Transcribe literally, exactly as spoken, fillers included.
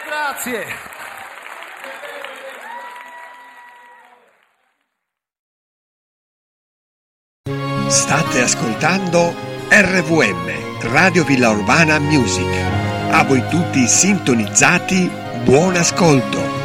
Grazie. State ascoltando R V M, Radio Villa Urbana Music. A voi tutti sintonizzati, buon ascolto.